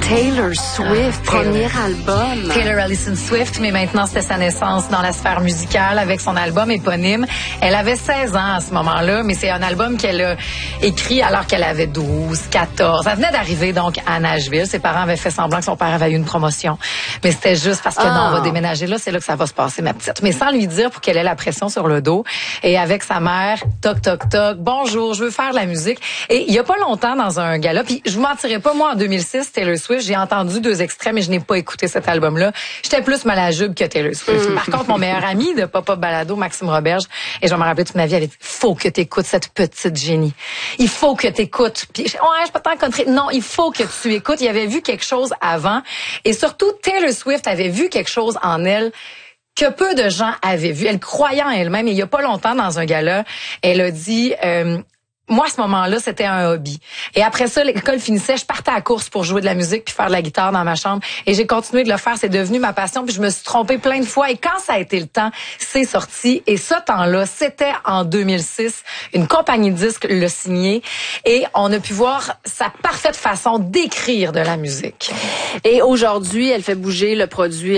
Taylor Swift, premier album. Taylor Allison Swift, mais maintenant c'était sa naissance dans la sphère musicale avec son album éponyme. Elle avait 16 ans à ce moment-là, mais c'est un album qu'elle a écrit alors qu'elle avait 12, 14. Elle venait d'arriver donc à Nashville. Ses parents avaient fait semblant que son père avait eu une promotion. Mais c'était juste parce que non, on va déménager là, c'est là que ça va se passer, ma petite. Mais sans lui dire pour qu'elle ait la pression sur le dos. Et avec sa mère, toc, toc, toc, bonjour, je veux faire de la musique. Et il y a pas longtemps dans un gala, puis je vous mentirais pas, moi en 2006, Taylor Swift, j'ai entendu 2 extraits, mais je n'ai pas écouté cet album-là. J'étais plus malajube que Taylor Swift. Par contre, mon meilleur ami de Pop-Up Balado, Maxime Roberge, et je vais me rappeler toute ma vie, avait dit, faut que t'écoutes cette petite génie. Il faut que t'écoutes. Puis, je peux t'en contrer. Non, il faut que tu écoutes. Il avait vu quelque chose avant. Et surtout, Taylor Swift avait vu quelque chose en elle que peu de gens avaient vu. Elle croyait en elle-même. Et il y a pas longtemps, dans un gala, elle a dit, moi, à ce moment-là, c'était un hobby. Et après ça, l'école finissait, je partais à la course pour jouer de la musique puis faire de la guitare dans ma chambre. Et j'ai continué de le faire. C'est devenu ma passion. Puis je me suis trompée plein de fois. Et quand ça a été le temps, c'est sorti. Et ce temps-là, c'était en 2006. Une compagnie de disques l'a signé. Et on a pu voir sa parfaite façon d'écrire de la musique. Et aujourd'hui, elle fait bouger le produit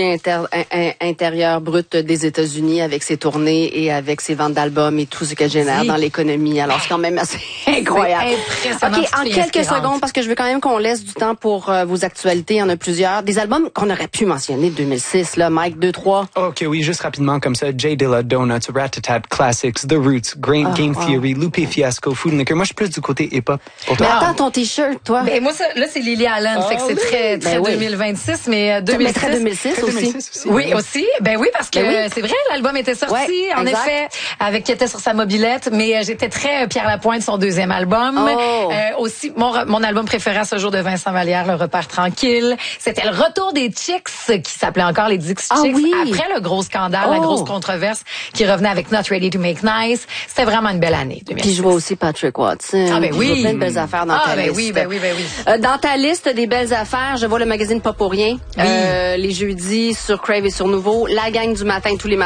intérieur brut des États-Unis avec ses tournées et avec ses ventes d'albums et tout ce qu'elle génère dans l'économie. Alors, c'est quand même assez incroyable. Impressionnant. OK, en quelques secondes, parce que je veux quand même qu'on laisse du temps pour vos actualités. Il y en a plusieurs. Des albums qu'on aurait pu mentionner de 2006, là. Mike, 2, 3. OK, oui, juste rapidement comme ça. J Dilla, Donuts, Rat-a-Tat, Classics, The Roots, Game Theory, Lupe Fiasco, Food and Liquor. Moi, je suis plus du côté hip-hop. Pour toi. Mais attends, ton T-shirt, toi. Ben, moi, ça, là, c'est Lily Allen. Fait que c'est très 2026, mais 2006. Très 2006 aussi. Oui, aussi. Ben oui, parce que c'est vrai, l'album était sorti, en effet, avec qui était sur sa mobilette, mais j'étais très Pierre Lapointe, son deuxième album. Aussi, mon album préféré à ce jour de Vincent Vallière, Le Repère tranquille. C'était le retour des Chicks, qui s'appelait encore les Dix Chicks, après le gros scandale, la grosse controverse, qui revenait avec Not Ready to Make Nice. C'était vraiment une belle année, 2006. Puis je vois aussi Patrick Watson. Ah ben oui. Plein de belles affaires dans ta liste. Oui. Dans ta liste des belles affaires, je vois le magazine Pas pour rien. Les jeudis sur Crave et sur Nouveau. La gang du matin tous les matins.